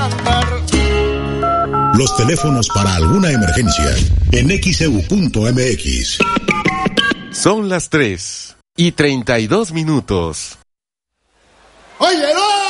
cantar. Los teléfonos para alguna emergencia en XEU.mx. Son las 3:32. ¡Oye, no!